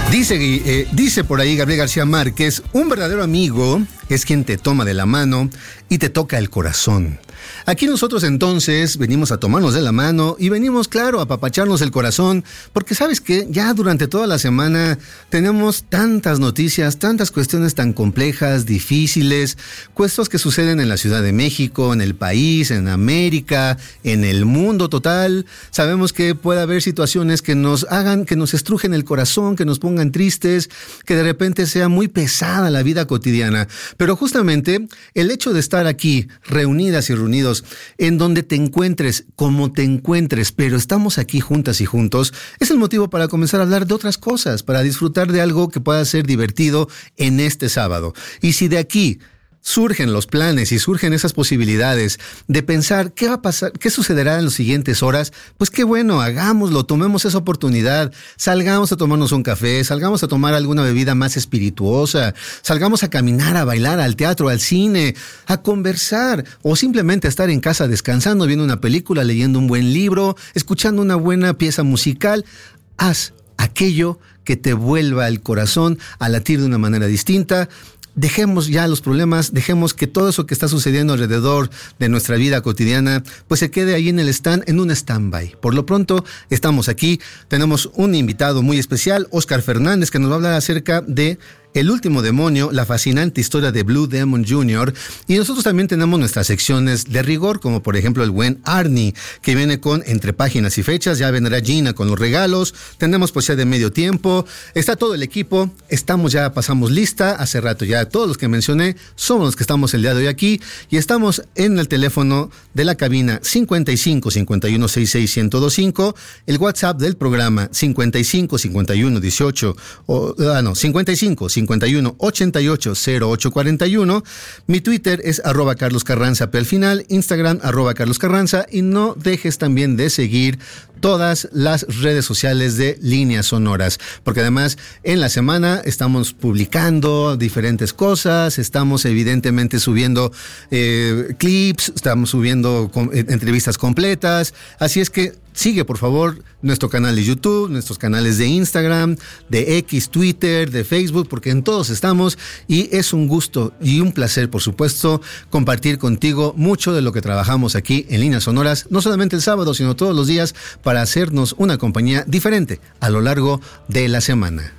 Dice por ahí Gabriel García Márquez, un verdadero amigo es quien te toma de la mano y te toca el corazón. Aquí nosotros entonces venimos a tomarnos de la mano y venimos, claro, a apapacharnos el corazón, porque sabes que ya durante toda la semana tenemos tantas noticias, tantas cuestiones tan complejas, difíciles, cuestiones que suceden en la Ciudad de México, en el país, en América, en el mundo total. Sabemos que puede haber situaciones que nos hagan, que nos estrujen el corazón, que nos pongan tristes, que de repente sea muy pesada la vida cotidiana. Pero justamente el hecho de estar aquí, reunidas y reunidos, en donde te encuentres, como te encuentres, pero estamos aquí juntas y juntos, es el motivo para comenzar a hablar de otras cosas, para disfrutar de algo que pueda ser divertido en este sábado. Y si de aquí surgen los planes y surgen esas posibilidades de pensar qué va a pasar, qué sucederá en las siguientes horas, pues qué bueno, hagámoslo, tomemos esa oportunidad, salgamos a tomarnos un café, salgamos a tomar alguna bebida más espirituosa, salgamos a caminar, a bailar, al teatro, al cine, a conversar o simplemente a estar en casa descansando, viendo una película, leyendo un buen libro, escuchando una buena pieza musical. Haz aquello que te vuelva el corazón a latir de una manera distinta. Dejemos ya los problemas, dejemos que todo eso que está sucediendo alrededor de nuestra vida cotidiana, pues se quede ahí en el stand, en un stand-by. Por lo pronto, estamos aquí, tenemos un invitado muy especial, Oscar Fernández, que nos va a hablar acerca de El último demonio, la fascinante historia de Blue Demon Jr. Y nosotros también tenemos nuestras secciones de rigor, como por ejemplo el buen Arnie, que viene con Entre Páginas y Fechas. Ya vendrá Gina con los regalos. Tenemos poesía de medio tiempo. Está todo el equipo. Pasamos lista. Hace rato ya todos los que mencioné somos los que estamos el día de hoy aquí. Y estamos en el teléfono de la cabina 55 51 66 1025. El WhatsApp del programa 55 51 18. 55 51 88 08 41. Mi Twitter es @CarlosCarranza, pero al final Instagram @CarlosCarranza, y no dejes también de seguir todas las redes sociales de Líneas Sonoras, porque además en la semana estamos publicando diferentes cosas, estamos evidentemente subiendo clips, estamos subiendo entrevistas completas, así es que sigue por favor nuestro canal de YouTube, nuestros canales de Instagram, de X, Twitter, de Facebook, porque en todos estamos, y es un gusto y un placer, por supuesto, compartir contigo mucho de lo que trabajamos aquí en Líneas Sonoras, no solamente el sábado, sino todos los días, para hacernos una compañía diferente a lo largo de la semana.